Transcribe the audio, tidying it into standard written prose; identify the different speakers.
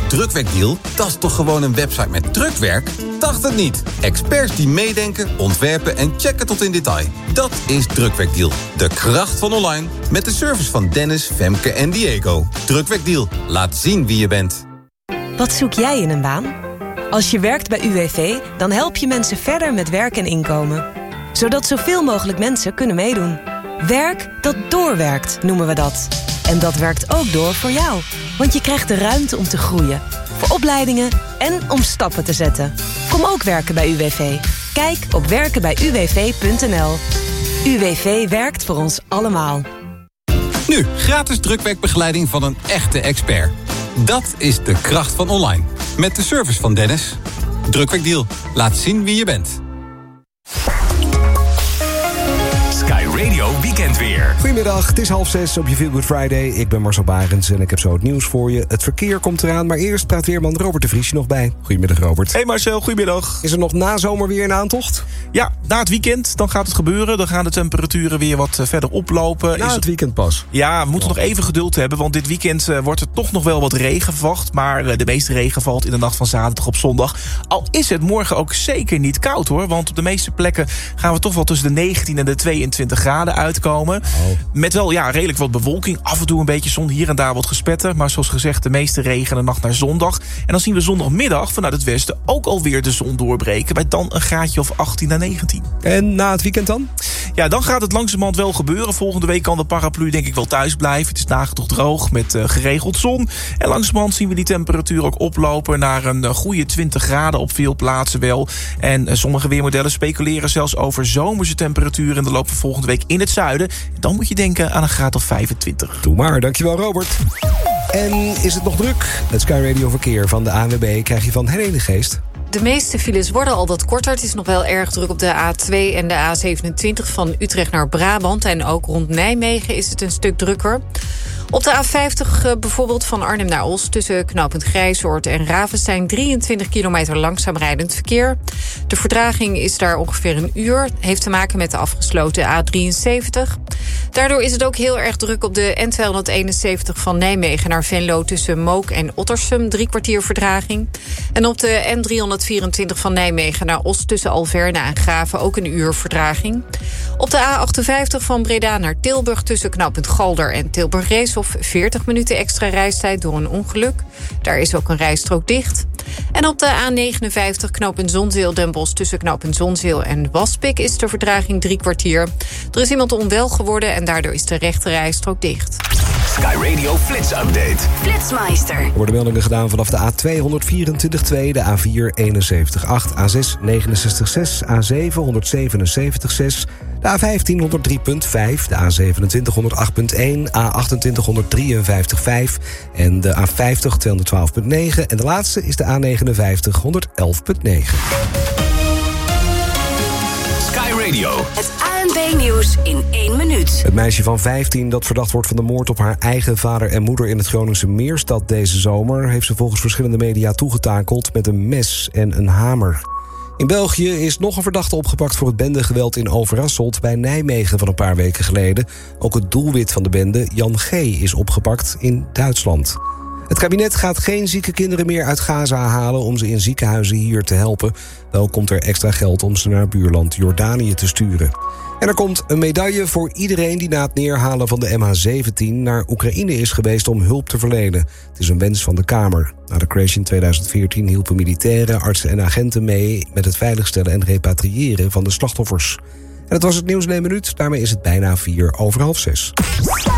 Speaker 1: Drukwerkdeal, dat is toch gewoon een website met drukwerk? Dacht het niet. Experts die meedenken, ontwerpen en checken tot in detail. Dat is Drukwerkdeal. De kracht van online. Met de service van Dennis, Femke en Diego. Drukwerkdeal. Laat zien wie je bent.
Speaker 2: Wat zoek jij in een baan? Als je werkt bij UWV, dan help je mensen verder met werk en inkomen. Zodat zoveel mogelijk mensen kunnen meedoen. Werk dat doorwerkt, noemen we dat. En dat werkt ook door voor jou. Want je krijgt de ruimte om te groeien. Voor opleidingen en om stappen te zetten. Kom ook werken bij UWV. Kijk op werkenbijuwv.nl. UWV werkt voor ons allemaal.
Speaker 1: Nu, gratis drukwerkbegeleiding van een echte expert. Dat is de kracht van online. Met de service van Dennis. Drukwerkdeal. Laat zien wie je bent.
Speaker 3: Sky Radio Weekend weer.
Speaker 4: Goedemiddag, het is 5:30 op je Feel Good Friday. Ik ben Marcel Barends en ik heb zo het nieuws voor je. Het verkeer komt eraan, maar eerst praat weerman Robert de Vries nog bij. Goedemiddag, Robert.
Speaker 5: Hey Marcel, goedemiddag.
Speaker 4: Is er nog na zomerweer in aantocht?
Speaker 5: Ja, na het weekend dan gaat het gebeuren. Dan gaan de temperaturen weer wat verder oplopen.
Speaker 4: Na het weekend pas?
Speaker 5: Ja, we moeten nog even geduld hebben, want dit weekend wordt er toch nog wel wat regen verwacht. Maar de meeste regen valt in de nacht van zaterdag op zondag. Al is het morgen ook zeker niet koud hoor, want op de meeste plekken gaan we toch wel tussen de 19 en de 22 graden uitkomen. Met wel redelijk wat bewolking, af en toe een beetje zon, hier en daar wat gespetter. Maar zoals gezegd, de meeste regen de nacht naar zondag. En dan zien we zondagmiddag vanuit het westen ook alweer de zon doorbreken, bij dan een graadje of 18 à 19.
Speaker 4: En na het weekend dan?
Speaker 5: Ja, dan gaat het langzamerhand wel gebeuren. Volgende week kan de paraplu denk ik wel thuis blijven. Het is nagenoeg droog met geregeld zon. En langzamerhand zien we die temperatuur ook oplopen naar een goede 20 graden op veel plaatsen wel. En sommige weermodellen speculeren zelfs over zomerse temperaturen in de loop van volgende week in het zuiden. Dan moet je denken aan een graad of 25.
Speaker 4: Doe maar, dankjewel Robert. En is het nog druk? Het Sky Radio verkeer van de ANWB krijg je van Helene de Geest.
Speaker 6: De meeste files worden al wat korter. Het is nog wel erg druk op de A2 en de A27 van Utrecht naar Brabant. En ook rond Nijmegen is het een stuk drukker. Op de A50 bijvoorbeeld van Arnhem naar Os, tussen knooppunt Grijzoord en Ravenstein 23 kilometer langzaam rijdend verkeer. De vertraging is daar ongeveer een uur. Heeft te maken met de afgesloten A73. Daardoor is het ook heel erg druk op de N271 van Nijmegen naar Venlo tussen Mook en Ottersum, 3 kwartier vertraging. En op de N324 van Nijmegen naar Os tussen Alverne en Graven ook een uur vertraging. Op de A58 van Breda naar Tilburg tussen knooppunt Galder en Tilburg-Reeshof 40 minuten extra reistijd door een ongeluk. Daar is ook een rijstrook dicht. En op de A59 knooppunt Zonzeel-Den Bosch tussen knooppunt Zonzeel en Waspik is de vertraging 3 kwartier. Er is iemand onwel geworden en daardoor is de rechte rijstrook dicht.
Speaker 3: Sky Radio Flits Update.
Speaker 7: Flitsmeister.
Speaker 4: Er worden meldingen gedaan vanaf de A2 124.2, de A4 71.8, A6 69.6, A7 177.6, de A15 103.5, de A27 108.1, A28 153.5 en de A50 212.9 en de laatste is de A59 111.9.
Speaker 3: Sky Radio.
Speaker 7: Het ANP-nieuws in 1 minuut.
Speaker 4: Het meisje van 15 dat verdacht wordt van de moord op haar eigen vader en moeder in het Groningse Meerstad deze zomer, heeft ze volgens verschillende media toegetakeld met een mes en een hamer. In België is nog een verdachte opgepakt voor het bendegeweld in Overasselt bij Nijmegen van een paar weken geleden. Ook het doelwit van de bende, Jan G., is opgepakt in Duitsland. Het kabinet gaat geen zieke kinderen meer uit Gaza halen om ze in ziekenhuizen hier te helpen. Wel komt er extra geld om ze naar buurland Jordanië te sturen. En er komt een medaille voor iedereen die na het neerhalen van de MH17 naar Oekraïne is geweest om hulp te verlenen. Het is een wens van de Kamer. Na de crash in 2014 hielpen militairen, artsen en agenten mee met het veiligstellen en repatriëren van de slachtoffers. En dat was het nieuws in 1 minuut. Daarmee is het bijna 5:04.